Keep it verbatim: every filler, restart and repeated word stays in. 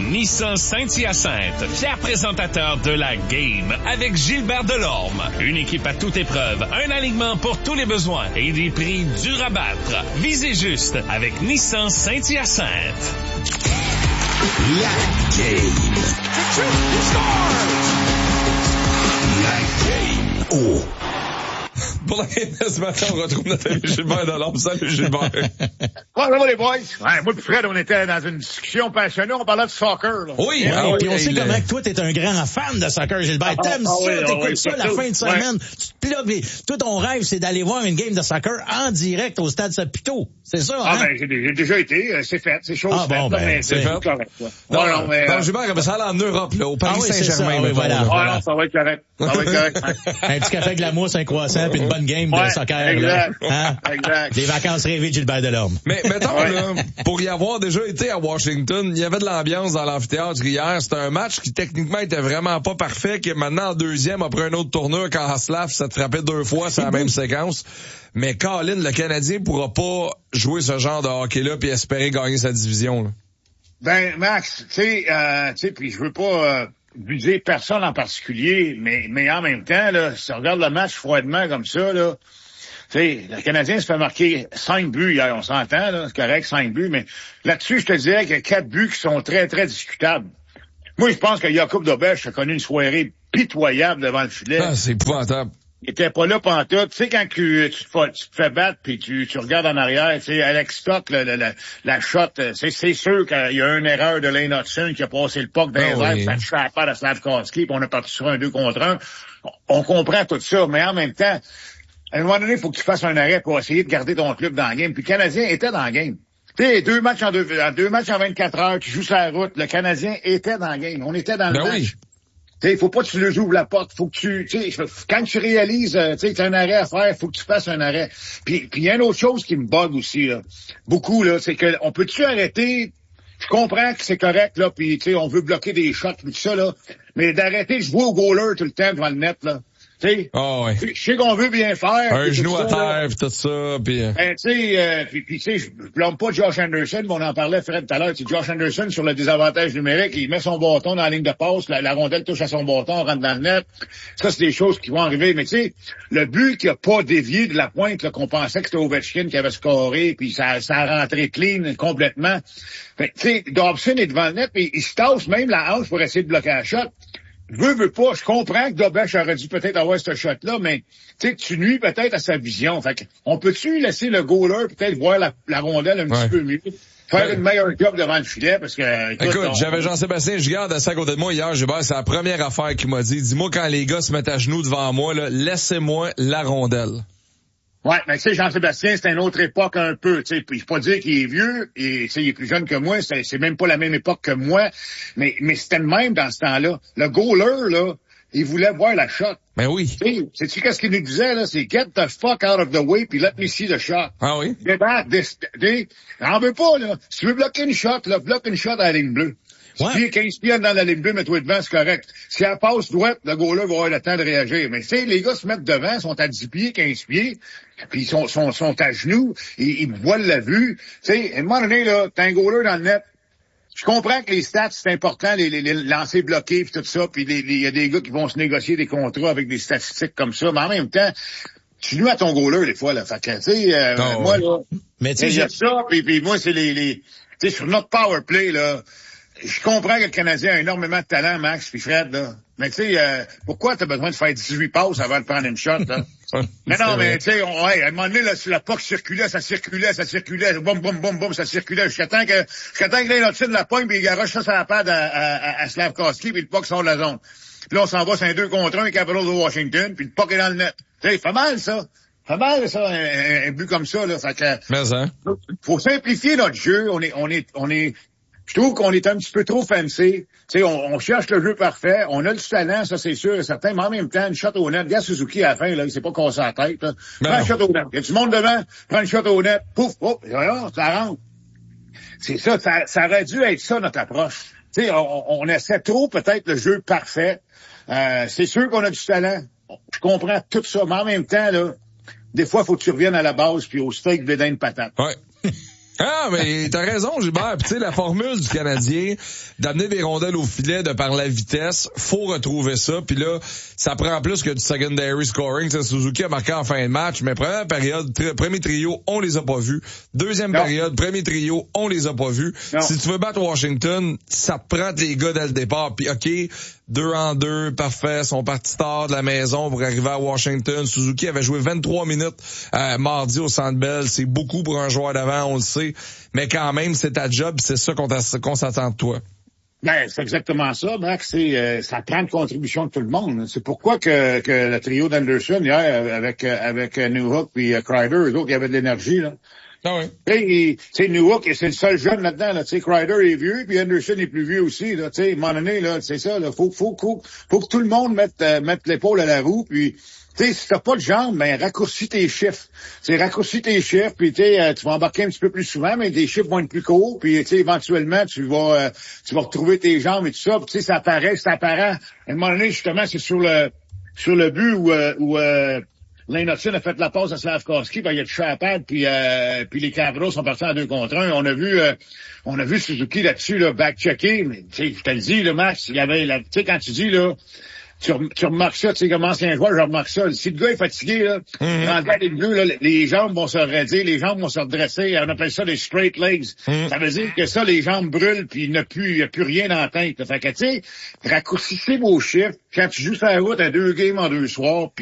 Nissan Saint-Hyacinthe, fier présentateur de la Game avec Gilbert Delorme. Une équipe à toute épreuve, un alignement pour tous les besoins et des prix durs à battre. Visez juste avec Nissan Saint-Hyacinthe. La Game. La Game. Oh. Pour la game de ce matin, on retrouve notre ami Gilbert Delorme. Salut Gilbert. Bonjour les boys. Ouais, moi et Fred, on était dans une discussion passionnée, on parlait de soccer. Là. Oui, ouais, ah, puis oui, on sait il comment est... que toi, t'es un grand fan de soccer, Gilbert. Ah, T'aimes ah, ça, oui, t'écoutes ah, oui, ça la surtout. fin de semaine. Ouais. Tu te plugues. Toi, ton rêve, c'est d'aller voir une game de soccer en direct au Stade Saputo. C'est ça, Ah, hein? ben, j'ai, j'ai déjà été, euh, c'est fait, c'est chose Ah, bon, faite, ben, mais c'est c'est fait. correct. Ouais. Non, non, mais, non, euh, Gilbert, ça allait en Europe, là, au Paris Ah oui, c'est Saint-Germain. ça, oui, mettons, voilà. là. ouais, non, ça va être correct. Ça va être correct. Un petit café avec la mousse, un croissant, puis une bonne game de Ouais, soccer. exact. Là. Hein? Exact. Des vacances rêvées de Gilbert Delorme. Mais mettons, Ouais. là, pour y avoir déjà été à Washington, il y avait de l'ambiance dans l'amphithéâtre hier. C'était un match qui techniquement était vraiment pas parfait, que maintenant en deuxième, après un autre tourneur, quand Haslaf ça te frappait deux fois, c'est la même séquence. Mais Colin, le Canadien pourra pas jouer ce genre de hockey-là puis espérer gagner sa division, là. Ben, Max, tu sais, euh, tu sais, puis je veux pas euh, viser personne en particulier, mais mais en même temps, là, si on regarde le match froidement comme ça, là, tu sais, le Canadien se fait marquer cinq buts hier, on s'entend, là, c'est correct, cinq buts, mais là-dessus, je te dirais qu'il y a quatre buts qui sont très, très discutables. Moi, je pense que Jakub Dobeš a connu une soirée pitoyable devant le filet. Ah, c'est épouvantable. Il était pas là pantoute. Tu sais, quand tu, tu, te, fais, tu te fais battre puis tu, tu regardes en arrière, tu sais, Alex Stock, le, le, la, la shot, c'est, c'est sûr qu'il y a une erreur de Lane Hudson qui a passé le puck dans les Ah, airs, oui. ça touche à la part de Slavkovski, puis on est parti sur un deux contre un. On comprend tout ça, mais en même temps, à un moment donné, il faut que tu fasses un arrêt pour essayer de garder ton club dans la game. Puis le Canadien était dans la game. Tu sais, deux matchs en deux, en deux matchs en vingt-quatre heures, tu joues sur la route, le Canadien était dans la game. On était dans le Ben match. oui. Tu sais, faut pas que tu le ouvres la porte, faut que tu, tu sais, quand tu réalises, tu sais, que t'as un arrêt à faire, faut que tu fasses un arrêt. Puis, puis il y a une autre chose qui me bug aussi, là, beaucoup, là, c'est que on peut-tu arrêter, je comprends que c'est correct, là, puis tu sais, on veut bloquer des shots, tout ça, là, mais d'arrêter de jouer au goaler tout le temps devant le net, là. Tu sais, Ah, ouais. je sais qu'on veut bien faire. Un puis genou tout à ça, terre là. pis tout ça, pis... euh, Ben, tu sais, euh, puis, puis tu sais, je blâme pas Josh Anderson, mais on en parlait, Fred, tout à l'heure. Tu sais, Josh Anderson, sur le désavantage numérique, il met son bâton dans la ligne de passe, la, la rondelle touche à son bâton, rentre dans le net. Ça, c'est des choses qui vont arriver. Mais tu sais, le but qui a pas dévié de la pointe, là, qu'on pensait que c'était Ovechkin qui avait scoré, puis ça, ça a rentré clean complètement. Fait, tu sais, Dobson est devant le net, puis il se tasse même la hanche pour essayer de bloquer la shot. Veux, veux pas, je comprends que Dobeš aurait dû peut-être avoir ce shot-là, mais tu sais, tu nuis peut-être à sa vision. Fait que, on peut-tu laisser le goaler peut-être voir la, la rondelle un Ouais. petit peu mieux, faire Ouais. une meilleure job devant le filet, parce que... Écoute, Écoute, on- j'avais Jean-Sébastien Giguère assis à côté de moi hier, Gilbert, c'est la première affaire qu'il m'a dit. Dis-moi quand les gars se mettent à genoux devant moi, là, laissez-moi la rondelle. Ouais, mais tu sais, Jean-Sébastien, c'est une autre époque un peu, tu sais, puis je peux pas dire qu'il est vieux, et tu sais, il est plus jeune que moi, c'est, c'est même pas la même époque que moi, mais, mais c'était le même dans ce temps-là. Le goaler, là, il voulait voir la shot. Ben oui. Tu sais, sais-tu qu'est-ce qu'il nous disait, là? C'est get the fuck out of the way, puis let me see the shot. Ah oui? Débat, on veut pas, là. Si tu veux bloquer une shot, là, bloque une shot à la ligne bleue. Si Ouais. tu es quinze pieds dans la ligne bleue, mets-toi devant, c'est correct. Si elle passe droite, le gars-là va avoir le temps de réagir. Mais tu sais, les gars se mettent devant, sont à dix pieds, quinze pieds, puis ils sont, sont, sont à genoux, et ils voient la vue. Tu sais, à un moment donné, là, t'as un goaler dans le net. Je comprends que les stats, c'est important, les, les, les lancers bloqués puis tout ça, puis il y a des gars qui vont se négocier des contrats avec des statistiques comme ça, mais en même temps, tu nuis à ton goaler des fois, là. Fait que, tu sais, euh, Non, moi, ouais. là, Mais tu sais, il y a j'ai- ça, puis, puis moi, c'est les, les tu sais, sur notre power play, là, je comprends que le Canadien a énormément de talent, Max puis Fred, là. Mais tu sais, euh, pourquoi t'as besoin de faire dix-huit passes avant de prendre une shot, là? Mais non, mais tu sais, on, ouais, à un moment donné, là, sur la puck circulait, ça circulait, ça circulait, boum, boum, boum, boum, ça circulait, jusqu'à temps que, jusqu'à temps que Lane Hudson la pogne, puis il garoche ça sur la patte à, à, à Slavkovski, puis le puck sort de la zone. Puis là, on s'en va sur un deux contre un, Capitals de Washington, puis le puck est dans le net. Tu sais, fait mal, ça. Fait mal, ça, un, un, un but comme ça, là. Fait que, Mais hein? faut simplifier notre jeu. On est, on est, on est, je trouve qu'on est un petit peu trop fancy. Tu sais, on, on cherche le jeu parfait. On a du talent, ça c'est sûr et certain, mais en même temps, une shot au net. Regarde Suzuki à la fin, là, il s'est pas cassé la tête, là. Ben Prends une non. shot au net. Il y a du monde devant, prends une shot au net, pouf, pouf, voilà, ça rentre. C'est ça, ça, ça aurait dû être ça, notre approche. Tu sais, on, on essaie trop peut-être le jeu parfait. Euh, c'est sûr qu'on a du talent. Je comprends tout ça, mais en même temps, là, des fois, il faut que tu reviennes à la base puis au steak, bédin de patate. Ouais. Ah, mais t'as raison, Gilbert. Puis tu sais, la formule du Canadien d'amener des rondelles au filet de par la vitesse, faut retrouver ça. Puis là, ça prend plus que du secondary scoring. T'sais, Suzuki a marqué en fin de match, mais première période, tri- premier trio, on les a pas vus. Deuxième non. période, premier trio, on les a pas vus. Non. Si tu veux battre Washington, ça te prend tes gars dès le départ. Puis OK, deux en deux, parfait, sont partis tard de la maison pour arriver à Washington. Suzuki avait joué vingt-trois minutes euh, mardi au Centre Bell. C'est beaucoup pour un joueur d'avant, on le sait. Mais quand même, c'est ta job, c'est ça qu'on, qu'on s'attend de toi. Ben, c'est exactement ça, Max. C'est, euh, ça prend une contribution de tout le monde. C'est pourquoi que, que le trio d'Anderson, hier, avec, avec Newhook puis Kreider, eux autres, il y avait de l'énergie, là. Ah oui. Tu sais, Newhook, c'est le seul jeune là-dedans, là. Tu sais, Kreider est vieux, puis Anderson est plus vieux aussi, là. Tu sais, à un moment donné, là, c'est ça, là. Faut, faut, faut, faut que tout le monde mette, euh, mette l'épaule à la roue, puis, tu sais, si t'as pas de jambes, ben, raccourcis tes chiffres. C'est raccourcis tes chiffres, puis tu sais, tu vas embarquer un petit peu plus souvent, mais tes chiffres vont être plus courts, puis tu sais, éventuellement, tu vas, euh, tu vas retrouver tes jambes et tout ça, puis tu sais, ça apparaît, ça apparaît. À un moment donné, justement, c'est sur le, sur le but où, euh, où, euh, Lane Hutson a fait la passe à Slavkovski, ben, il a touché à la patte, puis, euh, puis les Cabros sont partis en deux contre un. On a vu, euh, on a vu Suzuki là-dessus, là, back-checker, mais tu sais, je te le dis, là, Max, il y avait, tu sais, quand tu dis, là, Tu, tu remarques ça, tu sais, comme ancien joueur, je remarque ça. Si le gars est fatigué, là, mm-hmm. dans le cas des bleus, là, les jambes vont se raidir, les jambes vont se redresser. On appelle ça des straight legs. Mm-hmm. Ça veut dire que ça, les jambes brûlent, puis il n'y a plus, il n'y a plus rien dans la tête. Fait que, tu sais, raccourcissez vos chiffres. Quand tu joues sur la route à deux games en deux soirs,